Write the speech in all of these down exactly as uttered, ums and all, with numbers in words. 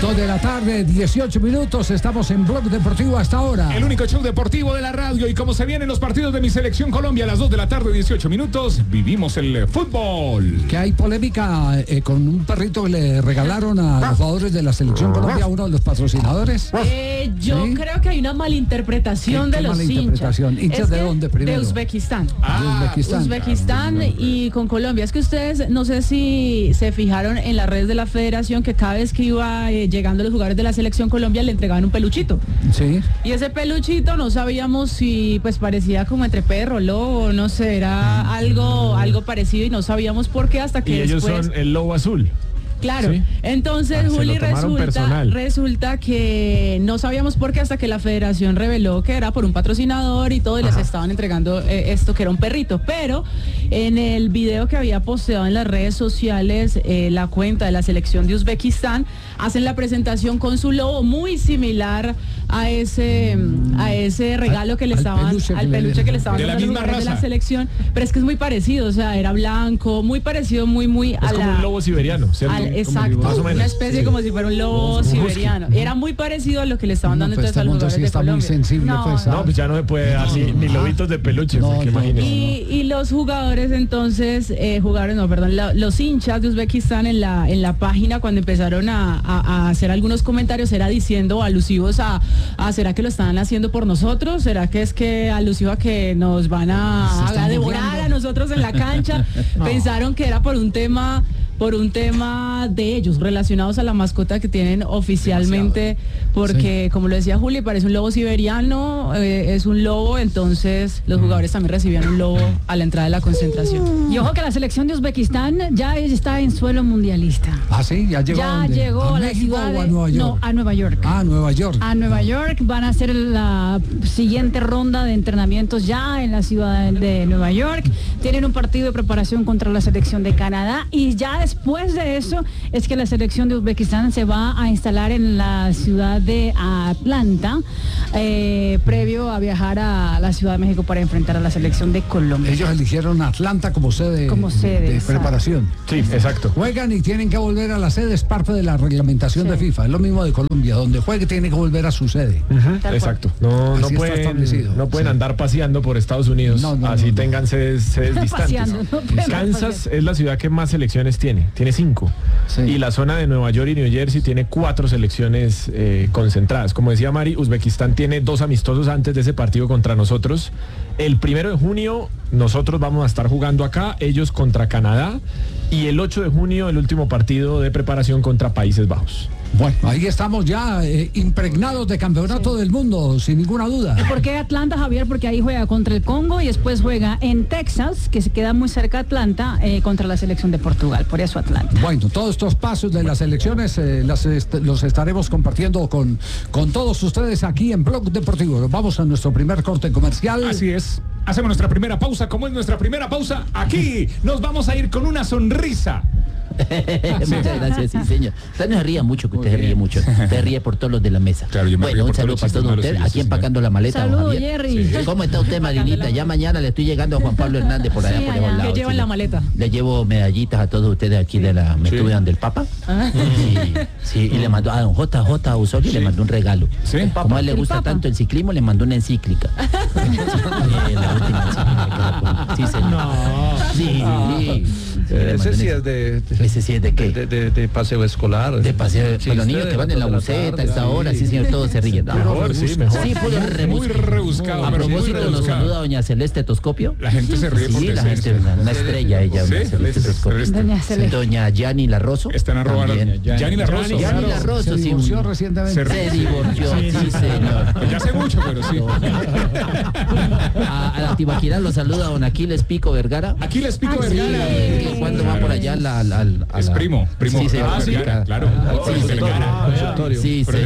dos de la tarde, dieciocho minutos, estamos en Blog Deportivo hasta ahora. El único show deportivo de la radio, y como se vienen los partidos de mi selección Colombia a las dos de la tarde, dieciocho minutos, vivimos el fútbol. Que hay polémica eh, con un perrito que le regalaron a los jugadores de la selección Colombia, uno de los patrocinadores. Eh, yo ¿Sí? creo que hay una malinterpretación ¿Qué, de qué los malinterpretación? hinchas. ¿Hinchas de dónde primero? De Uzbekistán. Ah, de Uzbekistán. Uzbekistán ah, y con Colombia. Es que ustedes, no sé si se fijaron en las redes de la federación que cada vez que iba eh, llegando los jugadores de la selección Colombia le entregaban un peluchito. Sí. Y ese peluchito no sabíamos si pues parecía como entre perro, lobo, no sé, era algo, algo parecido y no sabíamos por qué hasta que y ellos después... son el lobo azul. Claro, ¿sí? Entonces ah, Juli resulta, resulta que no sabíamos por qué hasta que la federación reveló que era por un patrocinador y todo y Ajá. les estaban entregando eh, esto que era un perrito, pero en el video que había posteado en las redes sociales eh, la cuenta de la selección de Uzbekistán hacen la presentación con su lobo muy similar a ese a ese regalo que le estaban al peluche, al peluche que le estaban dando a los jugadores de la selección, pero es que es muy parecido, o sea, era blanco, muy parecido, muy muy es a como la, un lobo siberiano, ¿cierto? Al, exacto, más o menos, una especie sí. como si fuera un lobo un siberiano. Husky. Era muy parecido a lo que le estaban no, dando pues entonces a los jugadores sí de está Colombia. Muy sensible, no, pues, no, pues ya no se puede dar no, ni, ni lobitos de peluche, no, porque no, imagínese. Y, y los jugadores entonces eh, jugaron, no, perdón, la, los hinchas de Uzbekistán en la en la página cuando empezaron a, a, a hacer algunos comentarios era diciendo alusivos a, a ¿será que lo están haciendo por nosotros? ¿Será que es que alusivo a que nos van a, a devorar burlando. a nosotros en la cancha? no. Pensaron que era por un tema por un tema de ellos, relacionados a la mascota que tienen oficialmente, Demasiado. porque sí. como lo decía Juli, parece un lobo siberiano, eh, es un lobo, entonces los jugadores también recibían un lobo a la entrada de la concentración. Y ojo que la selección de Uzbekistán ya está en suelo mundialista. Ah, sí, ya llegó. Ya ¿a llegó ¿A, a la México ciudad de, o a Nueva York? No, a Nueva York. Ah, Nueva York. A Nueva York van a hacer la siguiente ronda de entrenamientos ya en la ciudad de Nueva York. Tienen un partido de preparación contra la selección de Canadá y ya después de eso es que la selección de Uzbekistán se va a instalar en la ciudad de Atlanta, eh, previo a viajar a la Ciudad de México para enfrentar a la selección de Colombia. Ellos eligieron Atlanta como sede, como sede de preparación. Sí, exacto. Juegan y tienen que volver a la sede, es parte de la reglamentación sí. de FIFA. Es lo mismo de Colombia, donde juegue tiene que volver a su sede. Uh-huh. Exacto. No, no pueden, no pueden sí. andar paseando por Estados Unidos, no, no, así no, no. tengan sedes, sedes distantes. Paseando, no Kansas pasear. es la ciudad que más selecciones tiene, tiene cinco. Sí. Y la zona de Nueva York y New Jersey tiene cuatro selecciones eh, concentradas. Como decía Mari, Uzbekistán tiene dos amistosos antes de ese partido contra nosotros. El primero de junio nosotros vamos a estar jugando acá, ellos contra Canadá. Y el ocho de junio el último partido de preparación contra Países Bajos. Bueno, ahí estamos ya eh, impregnados de campeonato sí. del mundo, sin ninguna duda. ¿Y por qué Atlanta, Javier? Porque ahí juega contra el Congo y después juega en Texas, que se queda muy cerca de Atlanta, eh, contra la selección de Portugal. Por eso Atlanta. Bueno, todos estos pasos de las elecciones eh, las est los estaremos compartiendo con, con todos ustedes aquí en Blog Deportivo. Vamos a nuestro primer corte comercial. Así es. Hacemos nuestra primera pausa. Como es nuestra primera pausa, aquí nos vamos a ir con una sonrisa. Muchas gracias, sí, señor. Usted no se ríe mucho, que usted se ríe mucho. Usted ríe por todos los de la mesa. Claro, yo me bueno, un saludo para todos ustedes. Aquí empacando la maleta. Saludos, Jerry. Sí. ¿Cómo está usted, Marinita? Ya mañana le estoy llegando a Juan Pablo Hernández por allá, sí, por esos lados. ¿Qué llevan la maleta? Le llevo medallitas a todos ustedes aquí de la... Me sí. estuve dando el Papa. Ah. Sí, sí, y le mandó a don J J Osorio, sí. le mandó un regalo. ¿Sí? Como a él le gusta tanto el ciclismo, le mandó una encíclica. eh, la última encíclica. Sí, señor. No. Sí. No. Eh, ese sí es de, de... ¿Ese sí es de qué? De, de, de paseo escolar. De paseo, sí, los niños que van en la buceta, a esta hora, sí, señor, todos se ríen. Mejor, sí, mejor. Sí, puro rebuscado. Muy rebuscado. A propósito, nos saluda doña Celeste Toscopio. La gente se ríe porque sí, la gente, una, una estrella ella, ¿sí? Doña Celeste Toscopio. Doña Celeste. Doña Yanni Larroso. Están a robar. Yanni Larroso. Yanni Larroso, sí. Se divorció recientemente. Se divorció, sí, señor. Pues ya hace mucho, pero sí. A, a la Tibaquirá lo saluda don Aquiles Pico Vergara. Aquiles Pico Vergara. ¿Cuándo va por allá la, la, la, es la, primo, primo. Sí, ah, sí, claro. Sí, sí.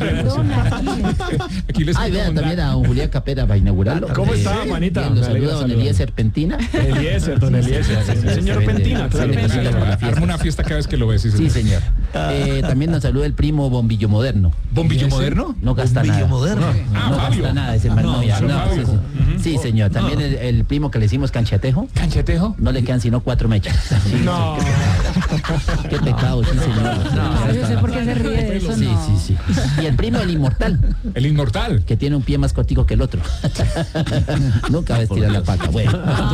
Ay, vean, también a don Julián Capera va a inaugurarlo. ¿Cómo está, manita? Lo saluda don Elías Serpentina. Eliezer, don Eliezer. Señor Pentina. Arma una fiesta cada vez que lo ves. Sí, señor. También nos saluda el primo Bombillo Moderno. ¿Bombillo Moderno? No gasta nada. ¿Bombillo Moderno? No gasta nada ese Magnolia. Sí, señor. También el primo que le hicimos Canchatejo. ¿Canchatejo? No le quedan sino cuatro mechas. No. Qué pecado, sí, señor. No, yo sé por qué se ríe de eso, Sí, no. sí, sí. Y el primo, el inmortal. El inmortal. Que tiene un pie más cortico que el otro. Nunca va a estirar la pata. Bueno.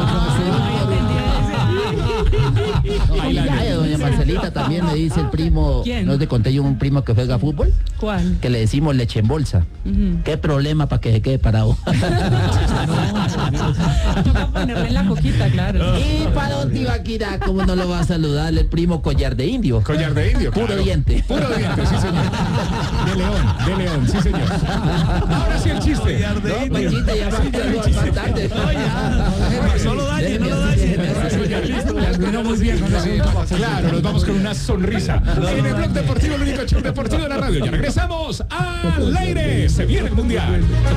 Ay, ay, doña Marcelita también me dice el primo. ¿Quién? ¿No te conté yo un primo que juega fútbol? ¿Cuál? Que le decimos leche en bolsa. Uh-huh. ¿Qué problema para que se quede parado? Toca ponerle en la coquita, claro. Y para don Tibaquira, ¿cómo no lo va a saludar el primo Collar de Indio? Collar de Indio, Puro claro. diente. Puro diente, sí señor. De león, de león, sí señor. Ahora sí el chiste. Collar de No, Indio. Pachita, ya va más tarde. No, ya. No lo dañe, no lo dañe. Terminó muy bien con eso. Claro, nos vamos con una sonrisa. En el Blog Deportivo, el único show deportivo de la radio. Ya regresamos al aire. Se viene el Mundial.